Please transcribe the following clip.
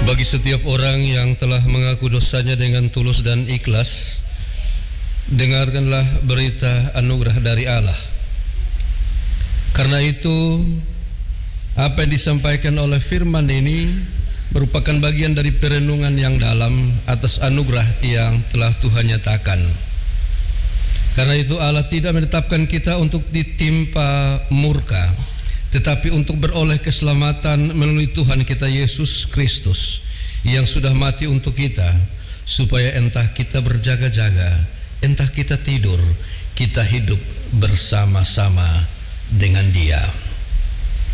Bagi setiap orang yang telah mengaku dosanya dengan tulus dan ikhlas, dengarkanlah berita anugerah dari Allah. Karena itu, apa yang disampaikan oleh firman ini merupakan bagian dari perenungan yang dalam atas anugerah yang telah Tuhan nyatakan. Karena itu Allah tidak menetapkan kita untuk ditimpa murka, tetapi untuk beroleh keselamatan melalui Tuhan kita Yesus Kristus yang sudah mati untuk kita, supaya entah kita berjaga-jaga, entah kita tidur, kita hidup bersama-sama dengan Dia.